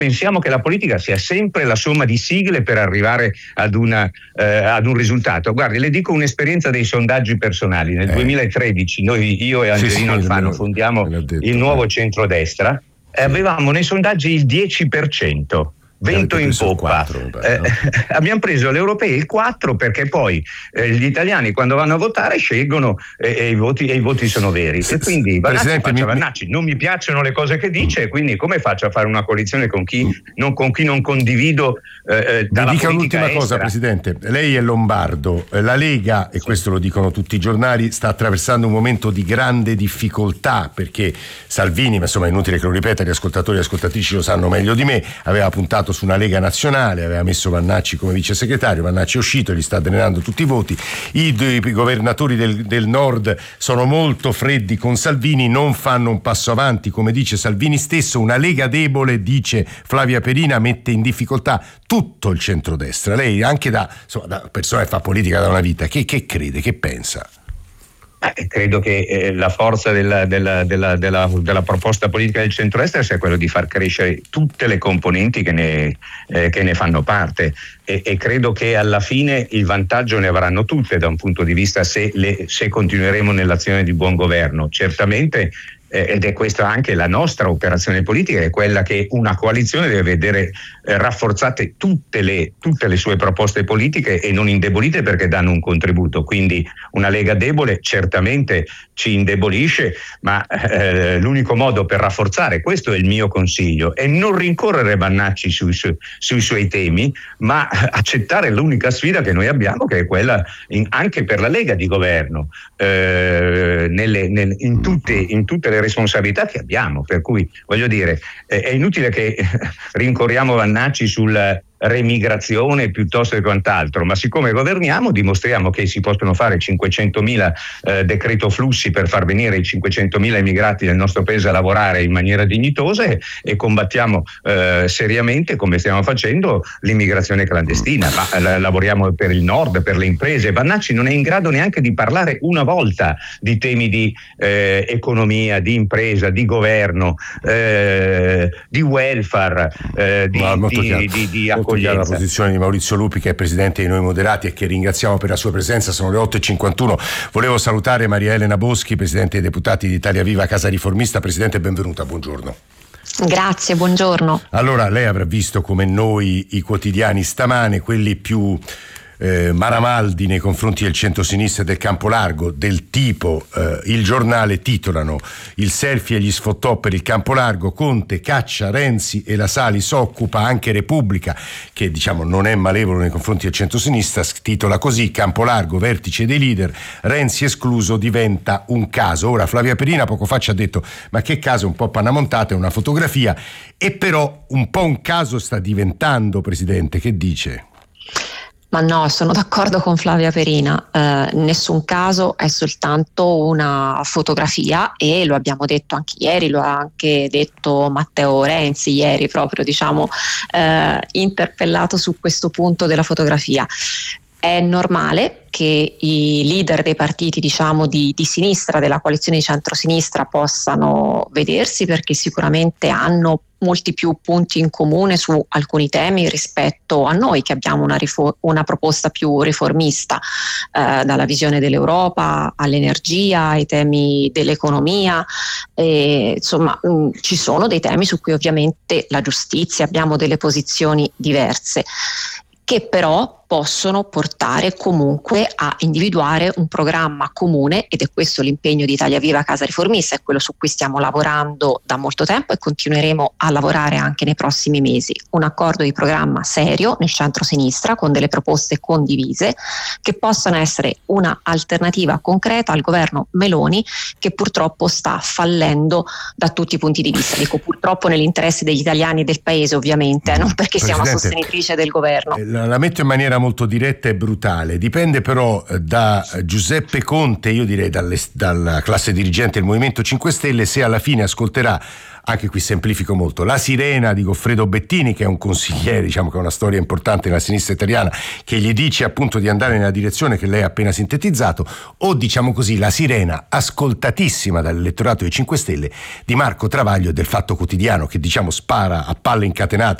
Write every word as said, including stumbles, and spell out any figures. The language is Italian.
pensiamo che la politica sia sempre la somma di sigle per arrivare ad, una, eh, ad un risultato. Guardi, le dico un'esperienza dei sondaggi personali. Nel eh. duemilatredici noi, io e Angelino sì, sì, Alfano lo, fondiamo detto, il nuovo eh. centrodestra e avevamo nei sondaggi il dieci per cento. Vento in poppa. quattro, eh, no? Abbiamo preso le europee il quattro perché poi eh, gli italiani quando vanno a votare scelgono eh, e, i voti, e i voti sono veri. E quindi Vannacci, faccia, mi, Vannacci non mi piacciono le cose che dice, quindi come faccio a fare una coalizione con chi non, con chi non condivido eh, dalla Mi dica l'ultima estera. cosa, Presidente. Lei è lombardo, la Lega, e sì. questo lo dicono tutti i giornali, sta attraversando un momento di grande difficoltà perché Salvini, ma insomma è inutile che lo ripeta, gli ascoltatori e ascoltatrici lo sanno meglio di me, aveva puntato su una Lega nazionale, aveva messo Vannacci come vice segretario, Vannacci è uscito, gli sta drenando tutti i voti, i, i governatori del, del nord sono molto freddi con Salvini, non fanno un passo avanti, come dice Salvini stesso, una Lega debole, dice Flavia Perina, mette in difficoltà tutto il centrodestra. Lei anche da, insomma, da persona che fa politica da una vita, che, che crede, che pensa? Eh, credo che eh, la forza della, della, della, della, della proposta politica del centrodestra sia quello di far crescere tutte le componenti che ne, eh, che ne fanno parte e, e credo che alla fine il vantaggio ne avranno tutte da un punto di vista se, le, se continueremo nell'azione di buon governo. Certamente ed è questa anche la nostra operazione politica, è quella che una coalizione deve vedere eh, rafforzate tutte le, tutte le sue proposte politiche e non indebolite perché danno un contributo. Quindi una Lega debole certamente ci indebolisce, ma eh, l'unico modo per rafforzare, questo è il mio consiglio, è non rincorrere Vannacci sui, su, sui suoi temi, ma accettare l'unica sfida che noi abbiamo, che è quella in, anche per la Lega di governo, eh, nelle, nel, in, tutte, in tutte le responsabilità che abbiamo, per cui voglio dire eh, è inutile che rincorriamo Vannacci sul remigrazione piuttosto che quant'altro, ma siccome governiamo dimostriamo che si possono fare cinquecentomila eh, decreto flussi per far venire i cinquecentomila immigrati nel nostro paese a lavorare in maniera dignitosa e, e combattiamo eh, seriamente, come stiamo facendo, l'immigrazione clandestina, ma eh, lavoriamo per il nord, per le imprese. Vannacci non è in grado neanche di parlare una volta di temi di eh, economia, di impresa, di governo, eh, di welfare, eh, di, no, di, di, di, di accoglienza. La posizione di Maurizio Lupi, che è presidente di Noi Moderati e che ringraziamo per la sua presenza. Sono le otto e cinquantuno. Volevo salutare Maria Elena Boschi, presidente dei deputati di Italia Viva Casa Riformista. Presidente, benvenuta, buongiorno. Grazie, buongiorno. Allora, lei avrà visto come noi i quotidiani stamane, quelli più Eh, maramaldi nei confronti del centro-sinistra e del campo largo, del tipo eh, il giornale titolano il selfie e gli sfottò per il campo largo, Conte caccia Renzi e la Salis occupa, anche Repubblica, che diciamo non è malevolo nei confronti del centro-sinistra, titola così: campo largo, vertice dei leader, Renzi escluso, diventa un caso. Ora Flavia Perina poco fa ci ha detto ma che caso, un po' pannamontata, è una fotografia, e però un po' un caso sta diventando, Presidente, che dice? Ma no, sono d'accordo con Flavia Perina, eh, nessun caso, è soltanto una fotografia, e lo abbiamo detto anche ieri, lo ha anche detto Matteo Renzi ieri, proprio diciamo eh, interpellato su questo punto della fotografia. È normale che i leader dei partiti, diciamo, di, di sinistra, della coalizione di centrosinistra, possano vedersi, perché sicuramente hanno molti più punti in comune su alcuni temi rispetto a noi, che abbiamo una, rifo- una proposta più riformista, eh, dalla visione dell'Europa all'energia, ai temi dell'economia. E, insomma, mh, ci sono dei temi su cui ovviamente la giustizia, abbiamo delle posizioni diverse, che però possono portare comunque a individuare un programma comune, ed è questo l'impegno di Italia Viva Casa Riformista, è quello su cui stiamo lavorando da molto tempo e continueremo a lavorare anche nei prossimi mesi. Un accordo di programma serio nel centro-sinistra, con delle proposte condivise, che possano essere una alternativa concreta al governo Meloni, che purtroppo sta fallendo da tutti i punti di vista. Dico purtroppo nell'interesse degli italiani e del paese, ovviamente, eh, non perché sia una sostenitrice del governo. La, la metto in maniera molto diretta e brutale. Dipende però da Giuseppe Conte, io direi dalle, dalla classe dirigente del Movimento cinque Stelle, se alla fine ascolterà, anche qui semplifico molto, la sirena di Goffredo Bettini, che è un consigliere, diciamo che ha una storia importante nella sinistra italiana, che gli dice appunto di andare nella direzione che lei ha appena sintetizzato, o diciamo così la sirena ascoltatissima dall'elettorato dei cinque Stelle di Marco Travaglio e del Fatto Quotidiano, che diciamo spara a palle incatenate